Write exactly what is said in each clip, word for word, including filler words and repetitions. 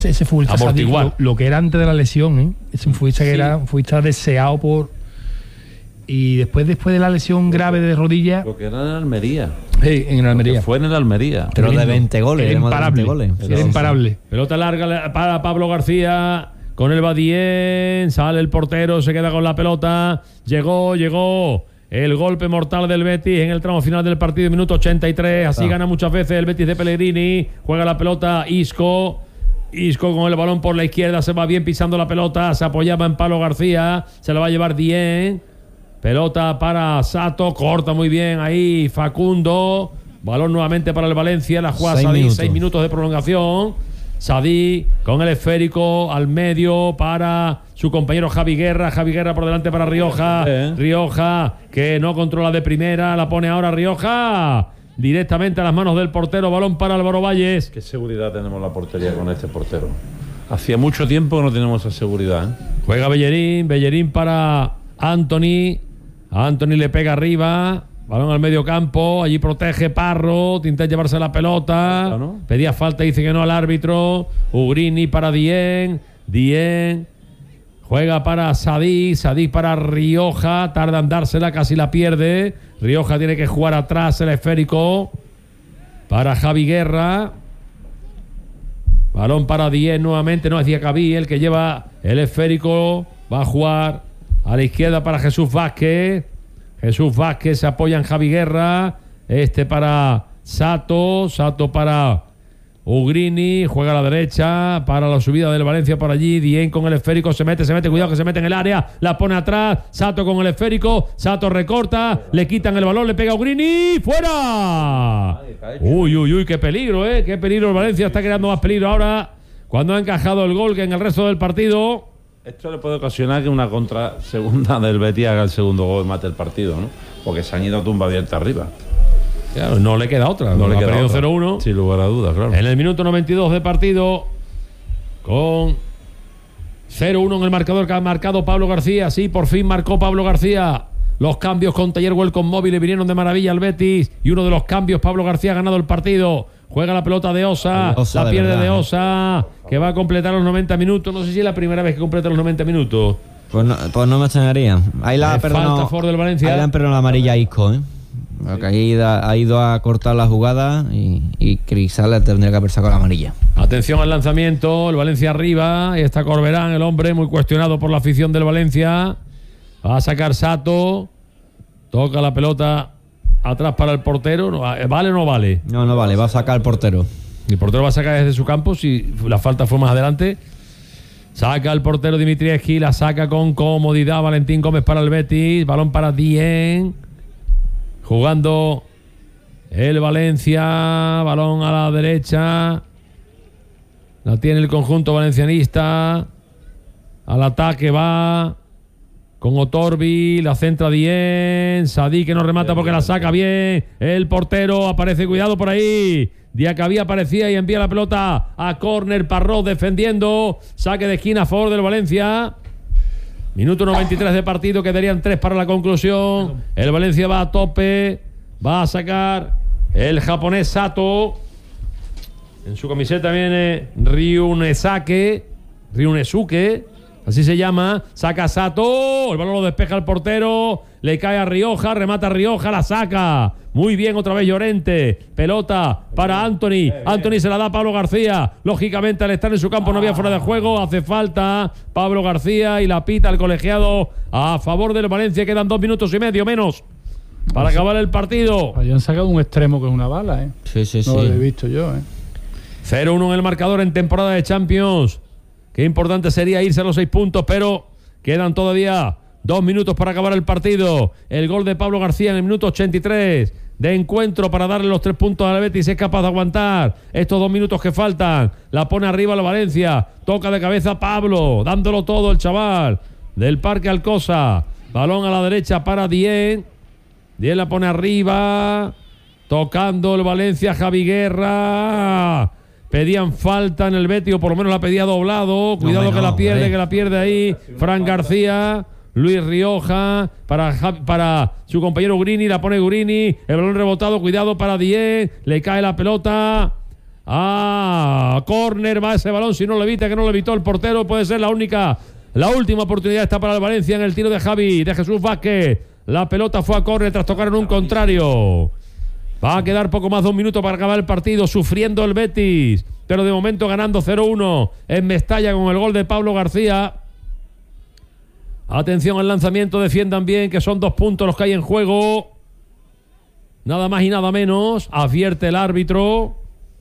Ese futbolista amortiguar. Lo, lo que era antes de la lesión, ¿eh? Es un futbolista sí. que era un futbolista deseado por. Y después después de la lesión grave de rodilla. Lo que era en Almería. Sí, en Almería. Fue en el Almería. Pero de veinte goles. Era imparable. goles. Era imparable. Pelota larga para Pablo García. Con el Badien. Sale el portero. Se queda con la pelota. Llegó, llegó. El golpe mortal del Betis en el tramo final del partido. Minuto ochenta y tres. Así ah. gana muchas veces el Betis de Pellegrini. Juega la pelota Isco. Isco con el balón por la izquierda, se va bien pisando la pelota, se apoyaba en Pablo García, se la va a llevar Dien, pelota para Sato, corta muy bien ahí Facundo, balón nuevamente para el Valencia, la juega Sadí, seis minutos de prolongación, Sadí con el esférico al medio para su compañero Javi Guerra, Javi Guerra por delante para Rioja, ¿eh? Rioja que no controla de primera, la pone ahora Rioja. Directamente a las manos del portero, balón para Álvaro Valles. Qué seguridad tenemos la portería con este portero. Hacía mucho tiempo que no tenemos esa seguridad, ¿eh? Juega Bellerín, Bellerín para Anthony. Anthony le pega arriba, balón al medio campo, allí protege Parro, intenta llevarse la pelota. ¿No? Pedía falta, dice que no al árbitro. Ugrini para Dien, Dien. Juega para Sadí, Sadí para Rioja, tarda en dársela, casi la pierde. Rioja tiene que jugar atrás el esférico para Javi Guerra. Balón para Diez nuevamente, no es Diacabí el que lleva el esférico. Va a jugar a la izquierda para Jesús Vázquez. Jesús Vázquez se apoya en Javi Guerra. Este para Sato, Sato para Ugrini, juega a la derecha para la subida del Valencia por allí. Dien con el esférico, se mete, se mete, cuidado que se mete en el área, la pone atrás. Sato con el esférico, Sato recorta, le quitan el balón, le pega a Ugrini, ¡fuera! Uy, uy, uy, qué peligro, eh, qué peligro el Valencia, está creando más peligro ahora cuando ha encajado el gol que en el resto del partido. Esto le puede ocasionar que una contra segunda del Betis haga el segundo gol y mate el partido, ¿no? Porque se han ido a tumba abierta arriba. Claro, no le queda otra. No le queda otra. cero uno. Sin lugar a dudas, claro. En el minuto noventa y dos de partido, con cero uno en el marcador que ha marcado Pablo García. Sí, por fin marcó Pablo García. Los cambios con Taller Welcome Móvil vinieron de maravilla al Betis. Y uno de los cambios, Pablo García ha ganado el partido. Juega la pelota de Osa. Osa la de pierde verdad, de Osa. ¿eh? Que va a completar los noventa minutos. No sé si es la primera vez que completa los noventa minutos. Pues no, pues no me extrañaría. Ahí la ha perdonado. Falta del Valencia. Ahí le han perdonado la amarilla a Isco, ¿eh? Porque ahí ha ido a cortar la jugada y, y Crisal tendría que haber sacado la amarilla. Atención al lanzamiento, el Valencia arriba, y está Corberán, el hombre muy cuestionado por la afición del Valencia. Va a sacar Sato, toca la pelota atrás para el portero. ¿Vale o no vale? No, no vale, va a sacar el portero. El portero va a sacar desde su campo, si la falta fue más adelante. Saca el portero Dimitrievski, la saca con comodidad Valentín Gómez para el Betis, balón para Dien. Jugando el Valencia, balón a la derecha, la tiene el conjunto valencianista, al ataque va con Otorbi, la centra Dien, Sadí que no remata porque la saca bien, el portero aparece, cuidado por ahí, Diacabí aparecía y envía la pelota a córner, Parrós defendiendo, saque de esquina a favor del Valencia. Minuto noventa y tres de partido, quedarían tres para la conclusión. El Valencia va a tope, va a sacar el japonés Sato. En su camiseta viene Ryunesake, Ryunesuke, así se llama. Saca Sato, el balón lo despeja el portero, le cae a Rioja, remata a Rioja, la saca. Muy bien, otra vez Llorente. Pelota para Anthony. Anthony se la da a Pablo García. Lógicamente, al estar en su campo no había fuera de juego. Hace falta Pablo García y la pita el colegiado a favor del Valencia. Quedan dos minutos y medio menos para acabar el partido. Habían sacado un extremo que es una bala, ¿eh? Sí, sí, no sí. lo he visto yo, ¿eh? cero uno en el marcador en temporada de Champions. Qué importante sería irse a los seis puntos, pero quedan todavía dos minutos para acabar el partido. El gol de Pablo García en el minuto ochenta y tres de encuentro para darle los tres puntos al Betis. Es capaz de aguantar estos dos minutos que faltan. La pone arriba la Valencia. Toca de cabeza Pablo, dándolo todo el chaval del Parque Alcosa. Balón a la derecha para Dien. Dien la pone arriba. Tocando el Valencia, Javi Guerra. Pedían falta en el Betis, o por lo menos la pedía doblado. Cuidado no, que no, la pierde, eh. que la pierde ahí. Fran García. Luis Rioja para, para su compañero Ugrini, la pone Ugrini, el balón rebotado, cuidado para Dien, le cae la pelota Ah, córner, va ese balón, si no lo evita, que no lo evitó el portero, puede ser la única, la última oportunidad está para el Valencia en el tiro de Javi, de Jesús Vázquez. La pelota fue a córner tras tocar en un contrario. Va a quedar poco más de un minuto para acabar el partido, sufriendo el Betis, pero de momento ganando cero uno en Mestalla con el gol de Pablo García. Atención al lanzamiento, defiendan bien, que son dos puntos los que hay en juego. Nada más y nada menos, advierte el árbitro.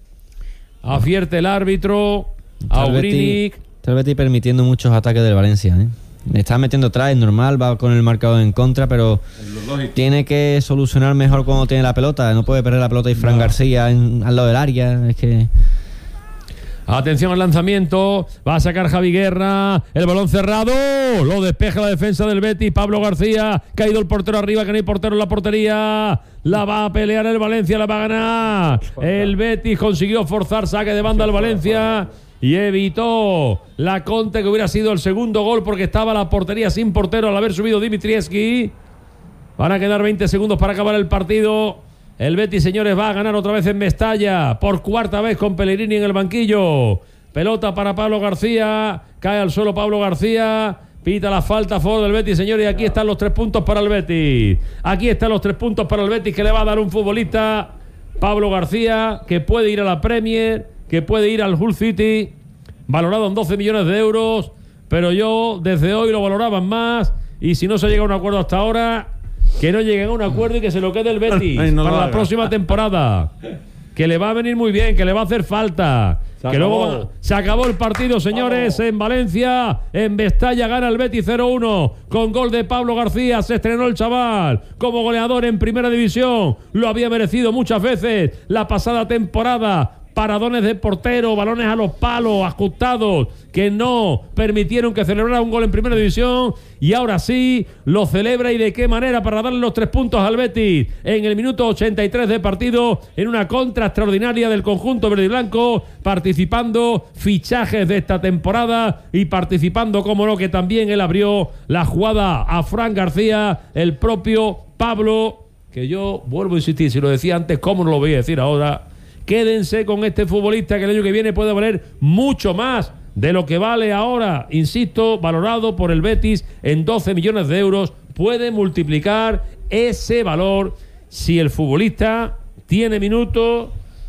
Advierte el árbitro. Aurinic. Está el Betis permitiendo muchos ataques del Valencia, ¿eh? Está metiendo atrás, es normal, va con el marcador en contra, pero tiene que solucionar mejor cuando tiene la pelota. No puede perder la pelota y Fran no. García en, al lado del área. Es que... Atención al lanzamiento, va a sacar Javi Guerra, el balón cerrado, lo despeja la defensa del Betis, Pablo García, caído el portero arriba, que no hay portero en la portería, la va a pelear el Valencia, la va a ganar, el Betis consiguió forzar saque de banda al Valencia y evitó la contra que hubiera sido el segundo gol porque estaba la portería sin portero al haber subido Dimitrievski. Van a quedar veinte segundos para acabar el partido. El Betis, señores, va a ganar otra vez en Mestalla, por cuarta vez con Pellegrini en el banquillo. Pelota para Pablo García, cae al suelo Pablo García, pita la falta a favor del Betis, señores, y aquí están los tres puntos para el Betis. Aquí están los tres puntos para el Betis que le va a dar un futbolista, Pablo García, que puede ir a la Premier, que puede ir al Hull City, valorado en doce millones de euros, pero yo desde hoy lo valoraban más, y si no se llega a un acuerdo hasta ahora... Que no lleguen a un acuerdo y que se lo quede el Betis Ay, no para la haga. próxima temporada. Que le va a venir muy bien, que le va a hacer falta. Se que acabó. Luego se acabó el partido, señores, Vamos. en Valencia. En Mestalla gana el Betis cero uno. Con gol de Pablo García. Se estrenó el chaval como goleador en Primera División. Lo había merecido muchas veces la pasada temporada. Paradones de portero, balones a los palos, ajustados, que no permitieron que celebrara un gol en Primera División, y ahora sí, lo celebra, y de qué manera, para darle los tres puntos al Betis en el minuto ochenta y tres de partido, en una contra extraordinaria del conjunto verde y blanco, participando fichajes de esta temporada, y participando, como no, que también él abrió la jugada a Fran García, el propio Pablo, que yo vuelvo a insistir, si lo decía antes, ¿cómo no lo voy a decir ahora? Quédense con este futbolista que el año que viene puede valer mucho más de lo que vale ahora. Insisto, valorado por el Betis en doce millones de euros. Puede multiplicar ese valor si el futbolista tiene minutos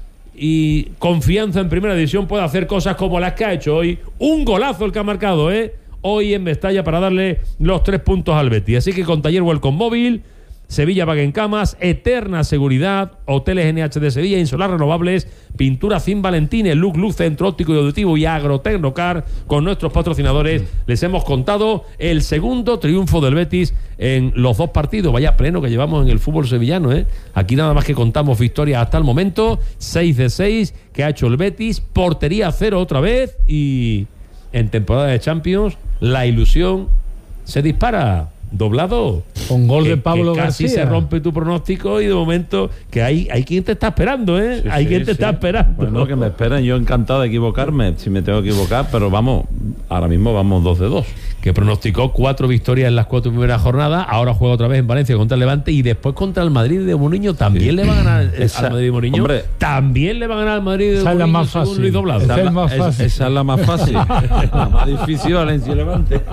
y confianza en Primera División, puede hacer cosas como las que ha hecho hoy. Un golazo el que ha marcado, ¿eh? Hoy en Mestalla para darle los tres puntos al Betis. Así que con Taller Welcome Móvil, Sevilla Paga en Camas, Eterna Seguridad, Hoteles N H de Sevilla, Insolar Renovables, Pintura Fin Valentine, Look Luz, Centro Óptico y Auditivo y Agrotecnocar, con nuestros patrocinadores. Les hemos contado el segundo triunfo del Betis en los dos partidos. Vaya pleno que llevamos en el fútbol sevillano, ¿eh? Aquí nada más que contamos victorias hasta el momento. seis de seis que ha hecho el Betis, portería cero otra vez, y en temporada de Champions la ilusión se dispara. Doblado. Con gol que, de Pablo que casi García. se rompe tu pronóstico, y de momento que hay, hay quien te está esperando, ¿eh? Sí, hay sí, quien te sí. está esperando. Bueno, que me esperen, yo encantado de equivocarme, si me tengo que equivocar, pero vamos, ahora mismo vamos dos de dos. Que pronosticó cuatro victorias en las cuatro primeras jornadas, ahora juega otra vez en Valencia contra el Levante y después contra el Madrid de Mourinho. También sí. le va a ganar esa, al Madrid de Mourinho. Hombre, también le va a ganar al Madrid de esa Mourinho, es la más fácil. Luis Doblado. Esa, esa, es más fácil. esa es la más fácil. La más difícil, Valencia y Levante.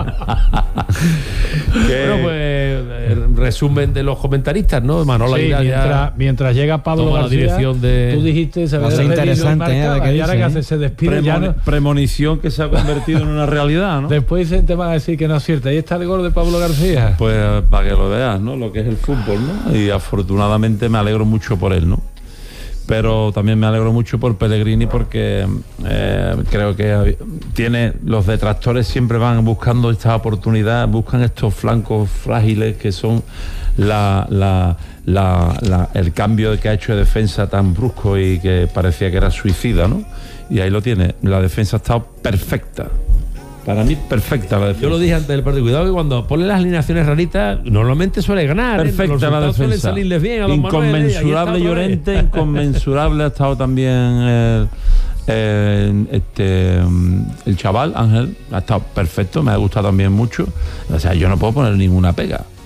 Bueno, pues el resumen de los comentaristas, ¿no? Manolo sí, Aguilar mientras, mientras llega Pablo García, la dirección de... tú dijiste se va a ser interesante, ¿eh? Marcaba, ¿Qué y ahora dice, que hace, se despide. Premoni- ya no, premonición que se ha convertido en una realidad, ¿no? después te van a decir que no acierta. Ahí está el gol de Pablo García. Pues para que lo veas, ¿no? Lo que es el fútbol, ¿no? Y afortunadamente me alegro mucho por él, ¿no? Pero también me alegro mucho por Pellegrini, porque eh, creo que tiene los detractores siempre van buscando esta oportunidad, buscan estos flancos frágiles que son la, la, la, la, el cambio que ha hecho de defensa tan brusco y que parecía que era suicida, ¿no? Y ahí lo tiene, la defensa ha estado perfecta. Para mí, perfecta la defensa. Yo lo dije antes del partido. Cuidado que cuando pone las alineaciones raritas, normalmente suele ganar. Perfecta ¿eh? la defensa. Suelen salirles bien a los inconmensurable Manuel, Llorente, inconmensurable ha estado también el, el, este, el chaval Ángel. Ha estado perfecto, me ha gustado también mucho. O sea, yo no puedo poner ninguna pega.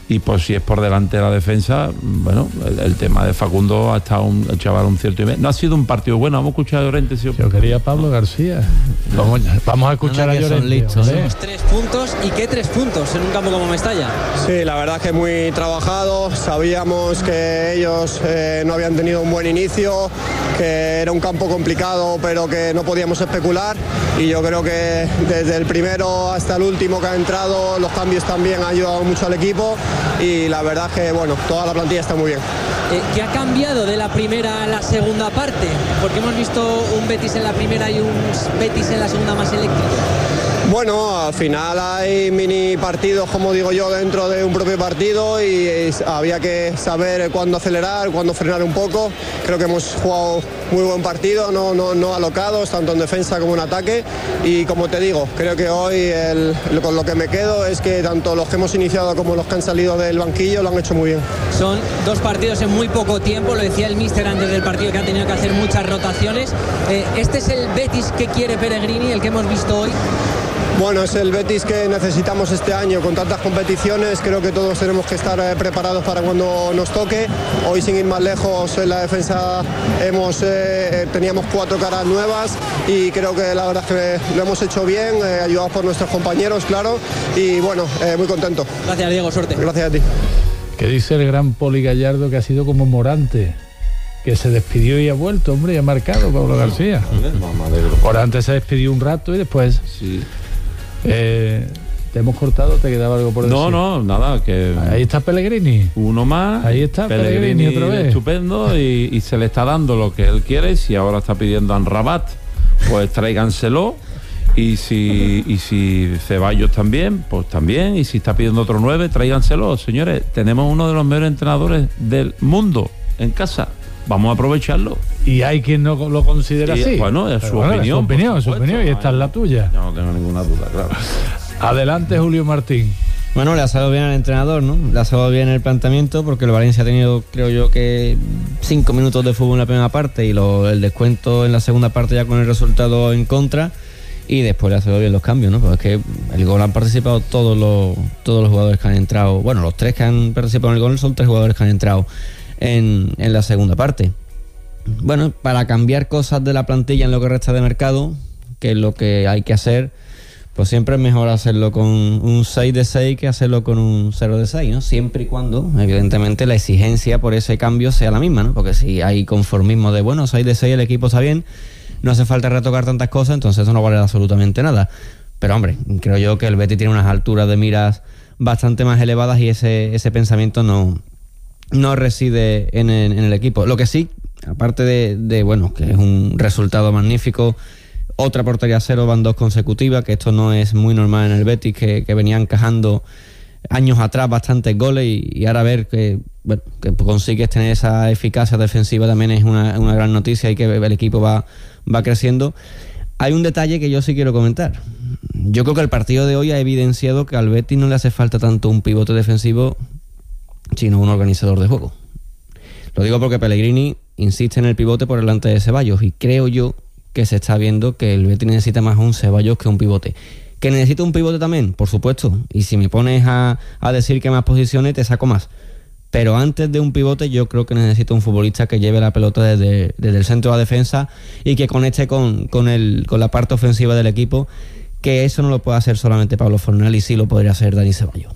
y pues si es por delante de la defensa, bueno, el, el tema de Facundo ha estado un, el chaval un cierto nivel. No ha sido un partido bueno. Vamos a escuchar a Llorente. Si yo quería a Pablo García. Vamos, vamos a escuchar a Llorente. Listos, ¿eh? Tres puntos, y qué tres puntos en un campo como Mestalla. Sí, la verdad es que muy trabajado. Sabíamos que ellos eh, no habían tenido un buen inicio, que era un campo complicado, pero que no podíamos especular, y yo creo que desde el primero hasta el último que ha entrado, los cambios también han ayudado mucho al equipo, y la verdad es que bueno, toda la plantilla está muy bien. Eh, ¿Qué ha cambiado de la primera a la segunda parte? Porque hemos visto un Betis en la primera y un Betis en la segunda más eléctrico. Bueno, al final hay mini partidos, como digo yo, dentro de un propio partido, y había que saber cuándo acelerar, cuándo frenar un poco. Creo que hemos jugado muy buen partido, no, no, no alocados, tanto en defensa como en ataque, y como te digo, creo que hoy el, con lo que me quedo es que tanto los que hemos iniciado como los que han salido del banquillo lo han hecho muy bien. Son dos partidos en muy poco tiempo, lo decía el míster antes del partido, que ha tenido que hacer muchas rotaciones. Eh, ¿Este es el Betis que quiere Pellegrini, el que hemos visto hoy? Bueno, es el Betis que necesitamos este año, con tantas competiciones. Creo que todos tenemos que estar eh, preparados para cuando nos toque. Hoy, sin ir más lejos, en la defensa hemos eh, teníamos cuatro caras nuevas, y creo que la verdad es que lo hemos hecho bien, eh, ayudados por nuestros compañeros, claro, y bueno, eh, muy contento. Gracias, Diego, suerte. Gracias a ti. ¿Qué dice el gran Poli Gallardo, que ha sido como Morante, que se despidió y ha vuelto, hombre, y ha marcado Pablo García? Por antes se despidió un rato y después... Sí. Eh, ¿Te hemos cortado? ¿Te quedaba algo por decir? No, no, nada. Que ahí está Pellegrini. Uno más. Ahí está Pellegrini, Pellegrini otra vez. Estupendo, y, y se le está dando lo que él quiere. Si ahora está pidiendo a Rabat, pues tráiganselo. Y si, y si Ceballos también, pues también. Y si está pidiendo otro nueve, tráiganselo. Señores, tenemos uno de los mejores entrenadores del mundo en casa. Vamos a aprovecharlo. Y hay quien no lo considera y, así. Bueno, es su bueno, opinión. Es su opinión, es su opinión, y esta es la tuya. Yo no tengo ninguna duda, claro. Adelante, Julio Martín. Bueno, le ha salido bien al entrenador, ¿no? Le ha salido bien el planteamiento, porque el Valencia ha tenido, creo yo, que cinco minutos de fútbol en la primera parte, y lo, el descuento en la segunda parte ya con el resultado en contra, y después le ha salido bien los cambios, ¿no? Porque es que el gol han participado todos los, todos los jugadores que han entrado. Bueno, los tres que han participado en el gol son tres jugadores que han entrado en, en la segunda parte. Bueno, para cambiar cosas de la plantilla en lo que resta de mercado, que es lo que hay que hacer, pues siempre es mejor hacerlo con un seis de seis que hacerlo con un cero de seis, ¿no? Siempre y cuando, evidentemente, la exigencia por ese cambio sea la misma, ¿no? Porque si hay conformismo de, bueno, seis de seis, el equipo está bien, no hace falta retocar tantas cosas, entonces eso no vale absolutamente nada. Pero, hombre, creo yo que el Betis tiene unas alturas de miras bastante más elevadas, y ese, ese pensamiento no, no reside en el, en el equipo. Lo que sí, aparte de, de, bueno, que es un resultado magnífico, otra portería cero, van dos consecutivas, que esto no es muy normal en el Betis, que, que venía encajando años atrás bastantes goles, y, y ahora ver que, bueno, que consigues tener esa eficacia defensiva también es una, una gran noticia, y que el equipo va, va creciendo. Hay un detalle que yo sí quiero comentar. Yo creo que el partido de hoy ha evidenciado que al Betis no le hace falta tanto un pivote defensivo, sino un organizador de juego. Lo digo porque Pellegrini insiste en el pivote por delante de Ceballos, y creo yo que se está viendo que el Betis necesita más un Ceballos que un pivote. ¿Que necesita un pivote también? Por supuesto. Y si me pones a, a decir que más posiciones, te saco más. Pero antes de un pivote, yo creo que necesita un futbolista que lleve la pelota desde, desde el centro a defensa, y que conecte con, con, el, con la parte ofensiva del equipo, que eso no lo puede hacer solamente Pablo Fornal, y sí lo podría hacer Dani Ceballos.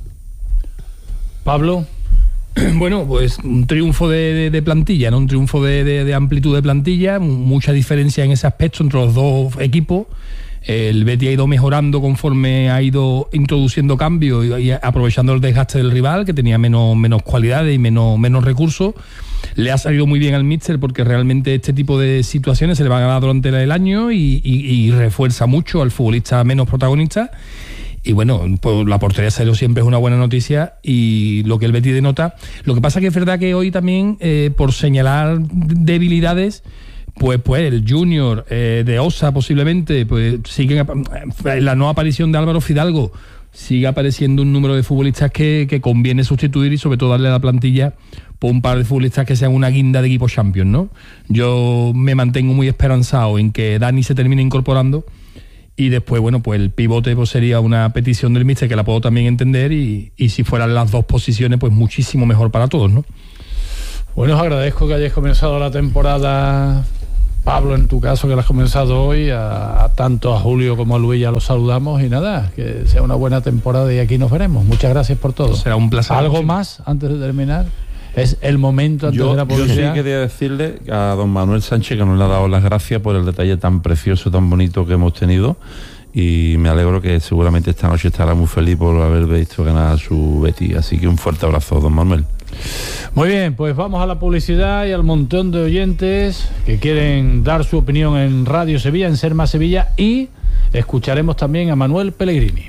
Pablo. Bueno, pues un triunfo de, de, de plantilla, ¿no? Un triunfo de, de, de amplitud de plantilla, mucha diferencia en ese aspecto entre los dos equipos. El Betis ha ido mejorando conforme ha ido introduciendo cambios y, y aprovechando el desgaste del rival, que tenía menos, menos cualidades y menos, menos recursos. Le ha salido muy bien al míster, porque realmente este tipo de situaciones se le van a dar durante el año, y, y, y refuerza mucho al futbolista menos protagonista. Y bueno, pues la portería cero siempre es una buena noticia, y lo que el Betis denota. Lo que pasa que es verdad que hoy también, eh, por señalar debilidades, pues pues el Junior eh, de Osa posiblemente, pues siguen la no aparición de Álvaro Fidalgo, sigue apareciendo un número de futbolistas que, que conviene sustituir, y sobre todo darle a la plantilla por un par de futbolistas que sean una guinda de equipo Champions, ¿no? Yo me mantengo muy esperanzado en que Dani se termine incorporando, Y después, bueno, pues el pivote pues sería una petición del míster que la puedo también entender y, y si fueran las dos posiciones, pues muchísimo mejor para todos, ¿no? Bueno, os agradezco que hayáis comenzado la temporada, Pablo, en tu caso, que la has comenzado hoy, a, a tanto a Julio como a Luis ya los saludamos y nada, que sea una buena temporada y aquí nos veremos. Muchas gracias por todo. Será un placer. ¿Algo más antes de terminar? Es el momento antes yo, de la publicidad. Yo sí quería decirle a don Manuel Sánchez que nos le ha dado las gracias por el detalle tan precioso, tan bonito que hemos tenido y me alegro que seguramente esta noche estará muy feliz por haber visto ganar a su Betis. Así que un fuerte abrazo, don Manuel. Muy bien, pues vamos a la publicidad y al montón de oyentes que quieren dar su opinión en Radio Sevilla, en Ser Más Sevilla, y escucharemos también a Manuel Pellegrini.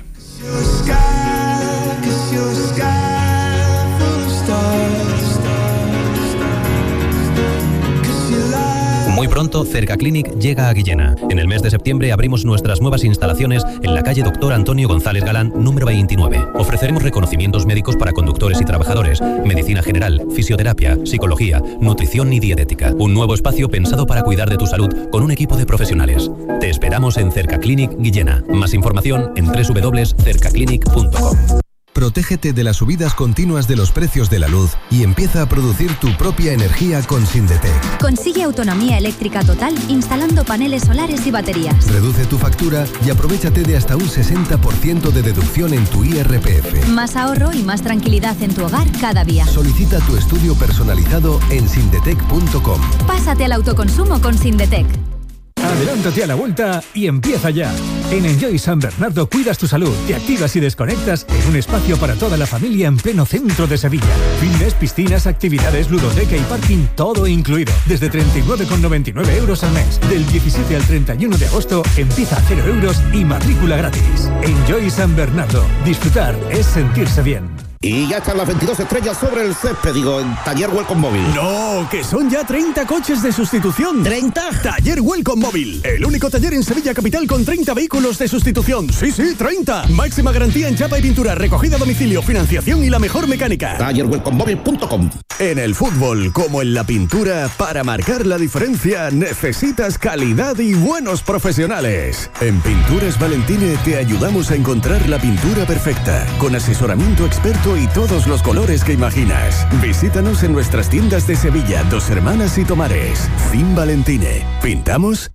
Muy pronto, Cerca Clinic llega a Guillena. En el mes de septiembre abrimos nuestras nuevas instalaciones en la calle Doctor Antonio González Galán, número veintinueve. Ofreceremos reconocimientos médicos para conductores y trabajadores, medicina general, fisioterapia, psicología, nutrición y dietética. Un nuevo espacio pensado para cuidar de tu salud con un equipo de profesionales. Te esperamos en Cerca Clinic Guillena. Más información en doble u doble u doble u punto cerca clinic punto com. Protégete de las subidas continuas de los precios de la luz y empieza a producir tu propia energía con Sindetec. Consigue autonomía eléctrica total instalando paneles solares y baterías. Reduce tu factura y aprovéchate de hasta un sesenta por ciento de deducción en tu I R P F. Más ahorro y más tranquilidad en tu hogar cada día. Solicita tu estudio personalizado en sindetec punto com. Pásate al autoconsumo con Sindetec. Adelántate a la vuelta y empieza ya. En Enjoy San Bernardo cuidas tu salud, te activas y desconectas en un espacio para toda la familia en pleno centro de Sevilla. Fitness, piscinas, actividades, ludoteca y parking, todo incluido. Desde treinta y nueve con noventa y nueve euros al mes. Del diecisiete al treinta y uno de agosto empieza a cero euros y matrícula gratis. Enjoy San Bernardo. Disfrutar es sentirse bien. Y ya están las veintidós estrellas sobre el césped, digo, en Taller Welcome Móvil. No, que son ya treinta coches de sustitución. ¿treinta? Taller Welcome Móvil, el único taller en Sevilla Capital con treinta vehículos de sustitución. Sí, sí, treinta. Máxima garantía en chapa y pintura, recogida a domicilio, financiación y la mejor mecánica. taller welcome móvil punto com. En el fútbol, como en la pintura, para marcar la diferencia necesitas calidad y buenos profesionales. En Pinturas Valentine te ayudamos a encontrar la pintura perfecta, con asesoramiento experto y todos los colores que imaginas. Visítanos en nuestras tiendas de Sevilla, Dos Hermanas y Tomares. Fin Valentine. ¿Pintamos?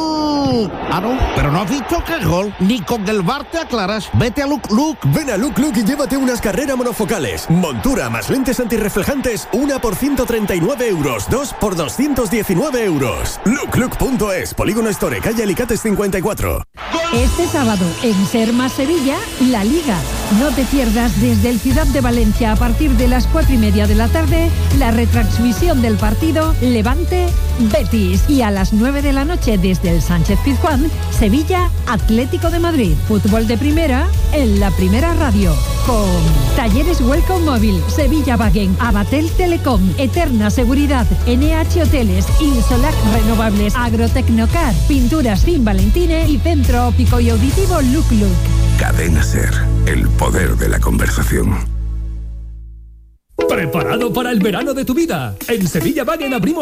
¡Gol! Ah, no, pero no has visto que es gol. Ni con el V A R te aclaras. Vete a Look Look. Ven a Look Look y llévate unas carreras monofocales. Montura más lentes antirreflejantes, una por ciento treinta y nueve euros, dos por doscientos diecinueve euros. look look punto es, Polígono Store, calle Alicates cincuenta y cuatro. Este sábado, en Ser Más Sevilla, la Liga. No te pierdas desde el Ciudad de Valencia a partir de las cuatro y media de la tarde la retransmisión del partido Levante-Betis. Y a las nueve de la noche desde el Sánchez Pizjuán, Sevilla Atlético de Madrid. Fútbol de primera en la Primera Radio. Con Talleres Welcome Móvil, Sevilla Wagen, Abatel Telecom, Eterna Seguridad, N H Hoteles, Insolac Renovables, Agrotecnocar, Pinturas Fin Valentine y Centro Óptico y Auditivo Look Look. Cadena Ser, el poder de la conversación. ¿Preparado para el verano de tu vida? En Sevilla Wagen abrimos